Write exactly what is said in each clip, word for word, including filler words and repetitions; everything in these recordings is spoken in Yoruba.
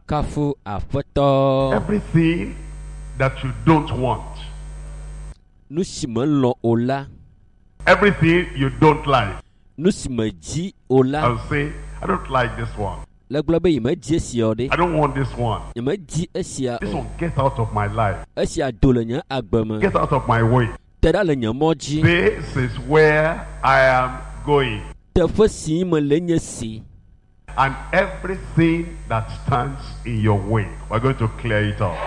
Kafu Afoto. Everything that you don't want. Nous simon lo ola. Everything you don't like. Nous simaji ola. I'll say, I don't like this one. La globe yima ji siode. I don't want this one. Yima ji esia. This one, get out of my life. Esia dolenya agbama. Get out of my way. Teda le nyamoji. This is where I am going. Tefo si me lenye si. And everything that stands in your way, we're going to clear it up.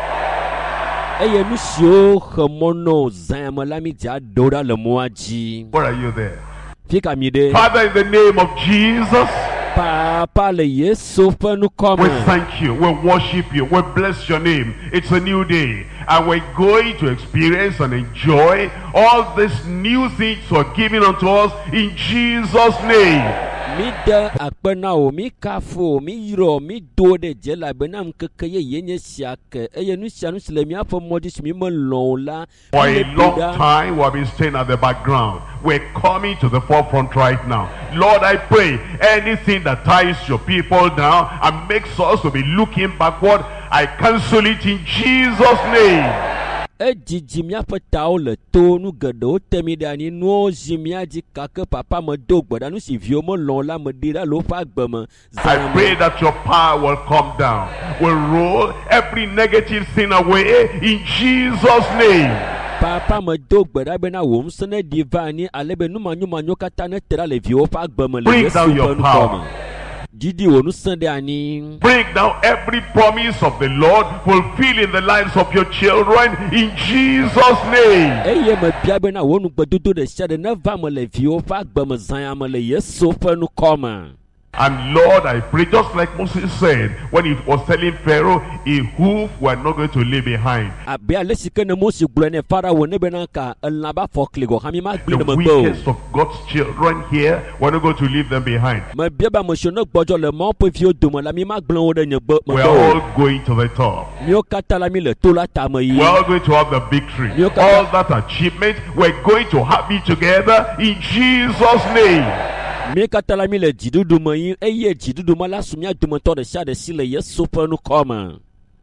Eye nu sio hemono zama lami ja doda le moaji. Where are you there? Fika mi de. Father, in the name of Jesus, Papa le Yesu fa nu we come. thank you, we worship you, we bless your name. It's a new day, and we're going to experience and enjoy all these new things you are giving unto us in Jesus' name. Mi da akpena o mi kafo mi yiro mi do de jela benam keke ye yenye siake eye nu sia nu sile mi afo modis mi mo lon la. For a long time we have been staying at the background. We're coming to the forefront right now. Lord, I pray anything that ties your people down and makes us to be looking backward, I cancel it in Jesus' name. E jiji mi afo tao le to nu gedo temi dani no jimia ji kake papa me do gboda nu si vio mo lon la me dira lo fa gbeme. I pray that your power will come down, will roll every negative thing away in Jesus' name. Papa me do gboda bena wo msene divani alebe nu manyu manyu kata ne tera le vio fa gbeme le Bring down your power. Didi wo nu sende ani. Break down every promise of the Lord, fulfill in the lives of your children in Jesus' name. Eye me bia bena wo nu gbedodo de sia de na va me le vio fa gbeme zan me le Yesu fa nu koma. And Lord, I pray, just like Moses said when he was telling Pharaoh, a hoof we're not going to leave behind. Abia lesike ne Moses gble ne Pharaoh wo ne bena ka elaba fokle go hami ma gbe The ne me go. weakest of God's children here, we're not going to leave them behind. Me bia ba mo shono gbojo le mo pe fio do mo la mi ma gble wo de nye gbe me We're go. all going to the top. Mi o kata la mi le to la ta me yi. We're all going to have the victory. You can- All that achievement, we're going to have it together in Jesus' name. Mi kata la mi le jidudu me yi eye jidudu ma la sumia du mo to de sia de si le Yesu fa nu koma.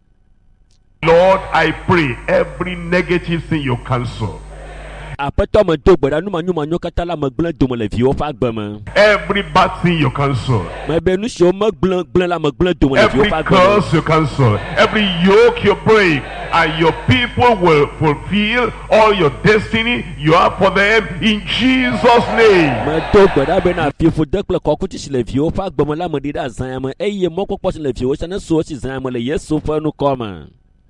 Lord, I pray every negative thing you cancel. Apeto me do gboda nu manyu manyu kata la me gble do mo le vio fa gbeme. Every bad thing you cancel. Me be nu sio me gble gble la me gble do mo le vio Every fa gbeme. curse you cancel. Every yoke you break. And your people will fulfill all your destiny you have for them in Jesus' name. Me do gboda be na fifo de kple koku ti si le vio fa gbeme la me di da zan me eye mo kokpo si le vio sa na so si zan me le Yesu fa nu koma.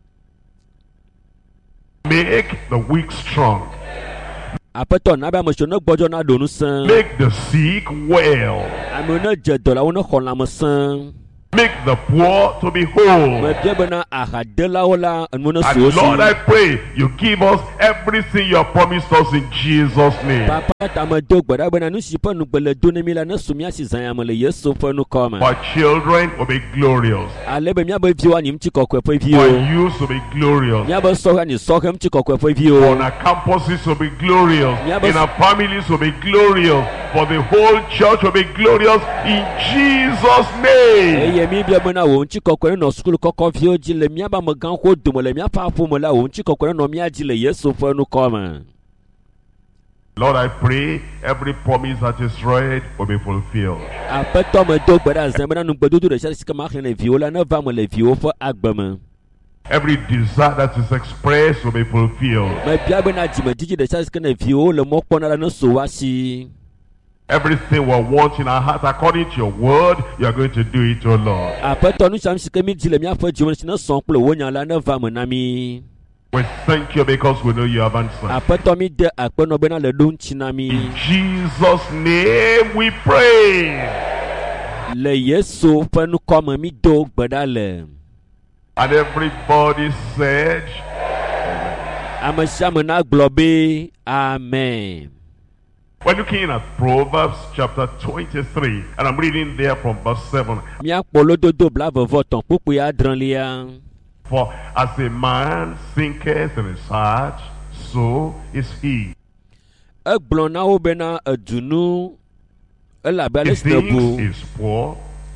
Make the weak strong. Apeto na ba mo shono gbojo na do nu san. Make the sick well. Ame na je do la wo na khon la mo san. Make the poor to be whole. Me bia be na ahade la wo la anu na And so si. Lord, I pray you give us everything you have promised us in Jesus' name. Papa ta me do gboda be na nu si pa nu gbele do ne mi la na sumia si zan me le Yesu fa nu koma. Our children will be glorious. Alebe mia ba vio ani mti kokwe pa Our vio. youth will be glorious. Mia ba so ani so kam mti kokwe pa On vio. our campuses will be glorious. Yeah, but- In our families will be glorious. For the whole church will be glorious in Jesus' name. Eye mi bia bona wo mti kokwe no school kokko vio ji le mia ba me gan ho do mo le mia pa fo mo la wo mti kokwe no mia ji le Yesu fa nu koma. Lord, I pray every promise that is read will be fulfilled. Apeto me do gboda zan be na nu gbedodo de sha sika ma khne le vio la na va mo le vio fa agbeme. Every desire that is expressed will be fulfilled. Me bia be na ji me diji de sha sika na vio le mo kpona la no so wa si. Everything we want in our heart according to your word, you are going to do it, O Lord. Apeto nu sam sika mi ji le mia fa ji mo si na son kple wo nya la na va mo na mi. We thank you because we know you have answered. Apeto mi de akpeno be na le do nchi na mi. In Jesus' name we pray. Le Yesu fa nu koma mi do gboda le. And everybody said, Ame sia me na gblɔ be amen. we're looking at Proverbs chapter twenty-three, and I'm reading there from verse seven. Míakpɔ lododo blavevɔ tɔn kpukpui adrelia. For as a man thinketh in his heart, so is he. Egblɔ na wo bena edunu elabe He ale si thinks nebu. is poor,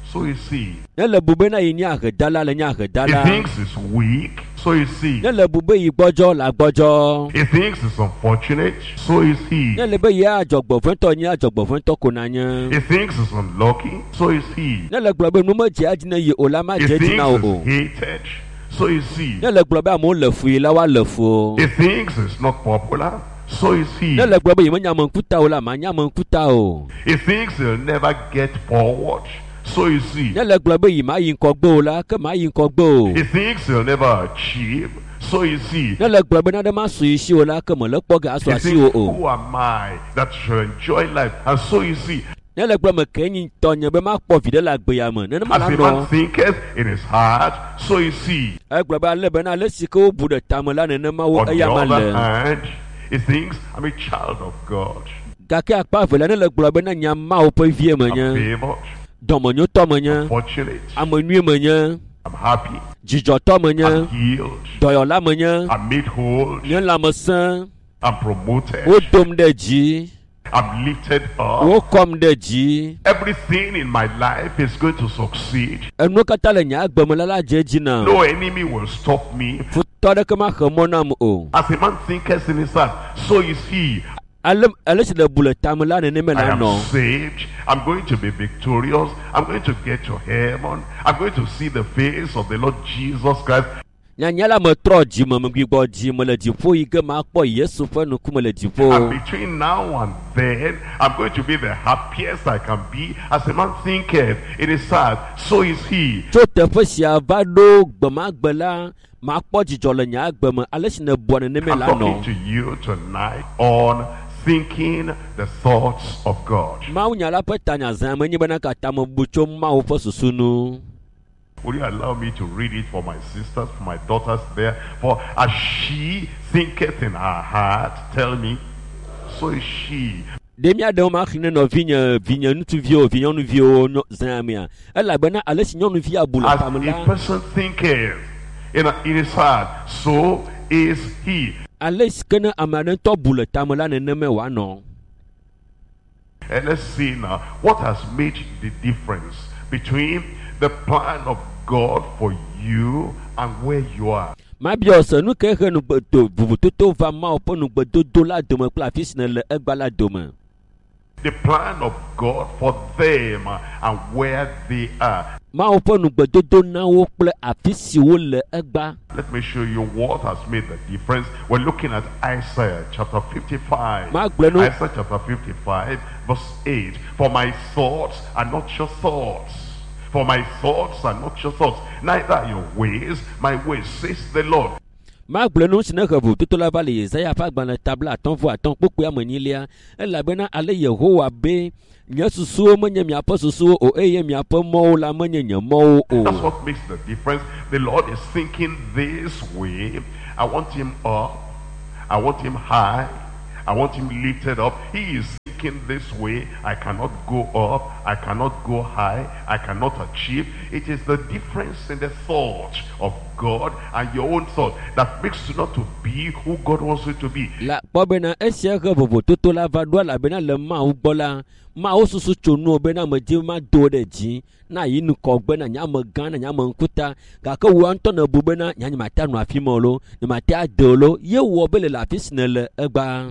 so is he. Ne le bube na yi nya hedala le nya He hedala. thinks he's weak, so is he. Ne le bube yi gbɔdzɔ la gbɔdzɔ. He thinks he's unfortunate, so is he. Ne le be ye adzɔgbɔfɛntɔ nye adzɔgbɔfɛntɔ ko na nye. He thinks he's unlucky, so is he. Ne le gblɔ be nu me dze adzi ne yi o la ma He dze adzi na o thinks o. he's hated, so is he. Ne le gblɔ be amewo le fui la wa le fu o. He thinks he's not popular, so is he. Ne le gblɔ be yi me nya ame ŋkuta o la ma nya ame ŋkuta o. He thinks he'll never get forward, so is he. Ne le gblɔ be yi ma yi ŋkɔgbe o la ke ma yi ŋkɔgbe o. He thinks he'll never achieve, so is he. Ne le gblɔ be na ɖe ma su isi o la ke me le kpɔ ga asu He asi thinks, o o. who am I that shall enjoy life? And so is he. Ne le gblɔ me ke nyi tɔ nye be ma kpɔ vi ɖe le agbe ya me. Nenema As la a nɔ. man thinketh in his heart, so is he. Egblɔ be ale be na ale si ke wo bu ɖe tame la nenema wo On the eya ma other le. hand, he thinks, I'm a child of God. Gake akpa evelia ne le gblɔ be na nya Mawu ƒe vie I'm menye. favored, Dɔmenyotɔ menye. fortunate, Ame nyui menye. I'm happy, Dzidzɔtɔ I'm menye. healed, Dɔyɔla menye. I'm made whole, Nye lãmesẽ. I'm promoted, Wo dom ɖe dzi. I'm lifted up. Wo kɔm ɖe dzi. Everything in my life is going to succeed. Enuwo katã le nye agbe me la la dze edzi na. No enemy will stop me. Futɔ ɖeke maxe mɔ nam o. As a man thinketh in his heart, so is he. Ale ale si le bu le tame la nenema I la am nɔ. saved. I'm going to be victorious. I'm going to get to heaven. I'm going to see the face of the Lord Jesus Christ. Nyanya la me trɔ dzi me me gbigbɔ dzi me le dziƒo yi ke makpɔ Yesu ƒe ŋkume le And dziƒo. between now and then, I'm going to be the happiest I can be. As a man thinketh in his heart, so is he. Tso teƒe sia va ɖo gbemagbe la makpɔ dzidzɔ le nye agbe me ale si ne bua nenema I'm la talking nɔ. to you tonight on thinking the thoughts of God. Mawu nya la ƒe tanya zã menye bena katã me bu tso Mawu ƒe susu nu. Would you allow me to read it for my sisters, for my daughters there? For as she thinketh in her heart, tell me, so is she. Ɖe míaɖewo ma xlẽ nɔ vinye vinye ŋutsuviwo vinyɔnuviwo nyɔ- zã mea elabena ale si nyɔnuvi abu le As tame a la person thinketh in, in his heart, so is he. ale si ke ne ame aɖe ŋutɔ bu le tame la nenema wòanɔ. And let's see now what has made the difference between the plan of God for you and where you are. Mabia se nu ke he nugbedo bubutoto va Mawu ƒe nugbedodo la dome kple afi si ne le egba la dome. The plan of God for them and where they are. Mawu ƒe nugbedodo na wo kple afi si wo le egba. Let me show you what has made the difference. We're looking at Isaiah chapter fifty-five. Ma gblɔ nu- Isaiah chapter fifty-five verse eight. For my thoughts are not your thoughts. For my thoughts are not your thoughts. Neither are your ways my ways, says the Lord. Magblɔ nu si ne he bubutoto la va le Yesaya ƒe agbalẽ tabla atɔ̃ vɔ atɔ̃ kpokpoe ame enyilia elabena ale Yehowa be nye susuwo menye miaƒe susuwo o eye miaƒe mɔwo la menye nye mɔwo That's o. what makes the difference. The Lord is thinking this way. I want him up. I want him high. I want him lifted up. He is thinking this way. I cannot go up. I cannot go high. I cannot achieve. It is the difference in the thought of God and your own thought that makes you not to be who God wants you to be. La kpɔ bena esia he vovototo la va ɖo elabena le Mawu gbɔ la Mawu susu tso nuwo bena medzi ma do ɖe dzi na yi nukɔgbe na nye ame gã na nye ame ŋkuta gake wo ŋutɔ ne bu bena nye mate anu afi me o lo nye mate ade o lo ye wɔ be le le afi si ne le egba.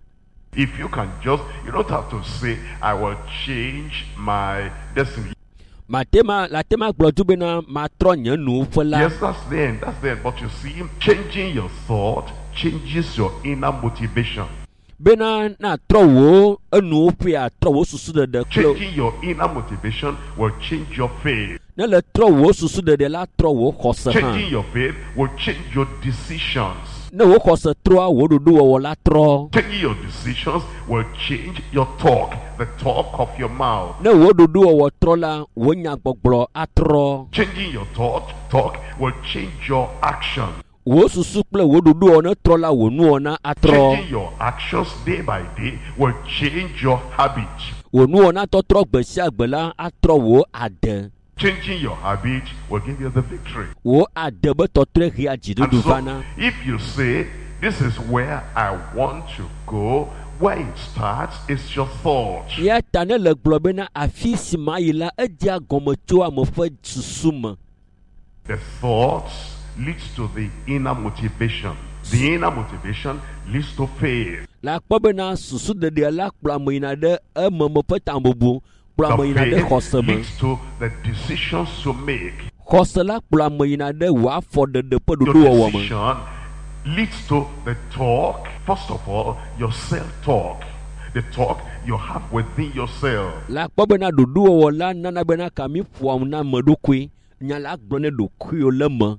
If you can just, you don't have to say, I will change my destiny. Matema la tema gblɔ du bena matrɔ nye nuwo ƒe la. Yes, that's the end. That's the end. But you see, changing your thought changes your inner motivation. Bena na trɔ wo enuwo ƒea trɔ wo susu ɖeɖe kple Changing your inner motivation will change your faith. ne le trɔ wo susu ɖeɖe la trɔ wo xɔse Changing hã. your faith will change your decisions. Ne wo xɔse trɔa wo ɖoɖo wɔwɔ la trɔ. Changing your decisions will change your talk, the talk of your mouth. Ne wo ɖoɖo wɔwɔ trɔ la wo nyagbɔgblɔ atrɔ. Changing your thought, talk will change your action. Wo susu kple wo ɖoɖo wɔ ne trɔ la wo nuwɔna atrɔ. Changing your actions day by day will change your habit. Wo nuwɔna tɔtrɔ gbe sia gbe la atrɔ wo ade. Changing your habit will give you the victory. Wo ade be tɔtrɔ hea And dziɖuɖu so, vana. if you say, this is where I want to go, where it starts is your thoughts. Ya ta ne le gblɔ bena afi si ma yi la edzia gɔme tso ame ƒe susu me. The thoughts leads to the inner motivation. The inner motivation leads to faith. La kpɔ bena susu ɖeɖe la kplɔ ame yina ɖe ememe ƒe tambubu, kplɔ ame The yina ɖe xɔse faith me. leads to the decisions to make. Xɔse la kplɔ ame yina ɖe wò afɔ ɖeɖe ƒe Your ɖoɖowɔwɔ me. decision leads to the talk. First of all, your self-talk. The talk you have within yourself. La kpɔ bena ɖoɖowɔwɔ la nana bena kami ƒoam na ame ɖokui, nya la gblɔ ne ɖokuiwo le me.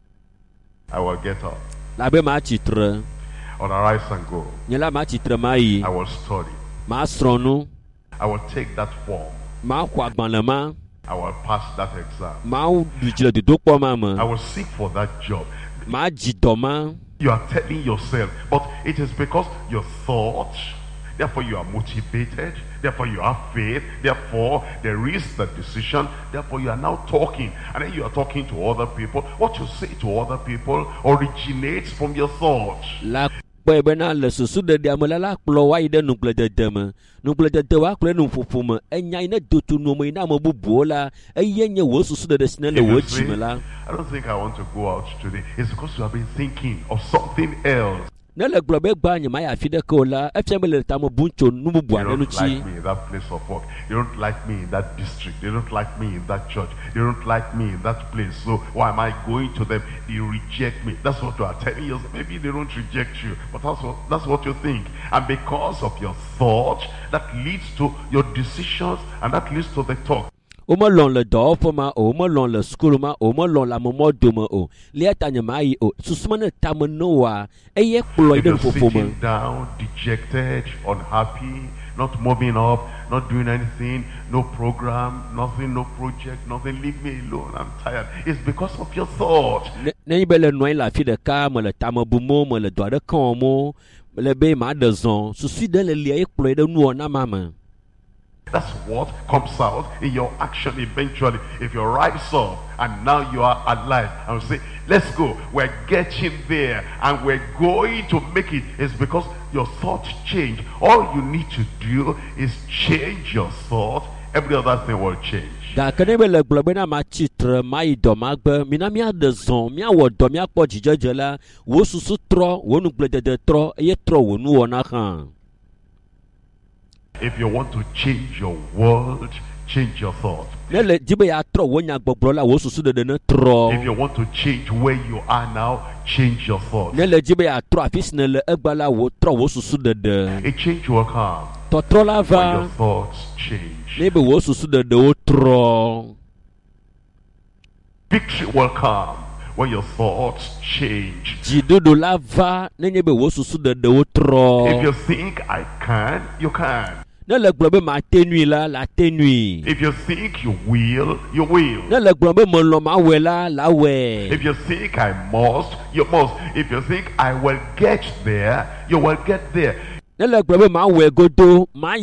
I will get up. La be ma tsitre, I'll arise and go. nye la ma tsitre ma yi, I will study. ma srɔ̃ nu, I will take that form. ma xɔ agbalẽ ma, I will pass that exam. ma ɖu dzi le dodokpɔ ma me, I will seek for that job. ma dzi dɔ ma. You are telling yourself, but it is because your thoughts, therefore you are motivated, therefore you have faith, therefore there is the decision, therefore you are now talking, and then you are talking to other people. What you say to other people originates from your thoughts. La kpɔe bena le susu ɖeɖea me la la kplɔ wa yi ɖe nugbledede me, nugbledede wa kplɔe nu ƒoƒo me, enya yi ne do tu nu me yi na ame bubuwo la, eye nye wò susu ɖeɖe si ne le If wò you dzi me say, la. I don't think I want to go out today, it's because you have been thinking of something else. Ne le gblɔ be gba nye ma yi afi ɖeke o la, efia be le tame bum tso nu bubu They aɖe don't ŋuti. like me in that place of work. They don't like me in that district. They don't like me in that church. They don't like me in that place. So why am I going to them? They reject me. That's what you are telling yourself. Maybe they don't reject you, but that's what that's what you think. And because of your thoughts, that leads to your decisions, and that leads to the talk. O me lɔn le dɔwɔƒe ma o, o me lɔn le sukulu ma o, o me lɔn le amemɔ dome o. Lia ta nye ma yi o, susuma ne tame ne wa, eye kplɔ yi If ɖe you're nuƒoƒo me. sitting down, dejected, unhappy, not moving up, not doing anything, no program, nothing, no project, nothing, leave me alone, I'm tired. It's because of your thought. Ne ne be le nɔ anyi le afi ɖeka, me le tame bum mo, me le dɔ aɖe kɔm mo, le be ma ɖe zɔn, susu ɖe le lia ye kplɔ yi ɖe nuwɔna ma me. That's what comes out in your action eventually. If you rise up and now you are alive and say, let's go, we're getting there and we're going to make it, it's because your thoughts change. All you need to do is change your thought. Every other thing will change. Gake ne be le gblɔ bena ma tsitre ma yi dɔ ma gbe, mina miaɖe zɔn, miawɔ dɔ miakpɔ dzidzedze la, wò susu trɔ, wò nugbledede trɔ, eye trɔ wò nuwɔna hã. If you want to change your world, change your thought. Ne le dzi be ya trɔ wò nyagbɔgblɔ la, wò susu ɖeɖe ne If trɔ. you want to change where you are now, change your thoughts. Ne le dzi be ya trɔ afi si ne le egba la, wò trɔ wò susu ɖeɖe. A change will come Tɔtrɔ la when your va, thoughts change. ne be wò susu ɖeɖewo trɔ. Victory will come when your thoughts change. Dziɖuɖu la va, ne nye be wò susu ɖeɖewo If trɔ. you think I can, you can. Ne le gblɔ be ma te nui la, la te nui. If you think you will, you will. Ne le gblɔ be me lɔ ma wɛ la, la wɛ. If you think I must, you must. If you think I will get there, you will get there. Ne le gblɔ be ma wɛ godo, ma